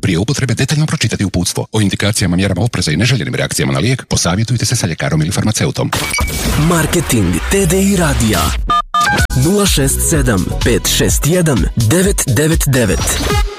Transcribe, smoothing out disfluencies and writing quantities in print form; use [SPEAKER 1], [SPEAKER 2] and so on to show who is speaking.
[SPEAKER 1] Prije upotrebe detaljno pročitati uputstvo. O indikacijama, mjerama opreza i neželjenim reakcijama na lijek posavjetujte se sa ljekarom ili farmaceutom.
[SPEAKER 2] Marketing TDI radija 067 561 999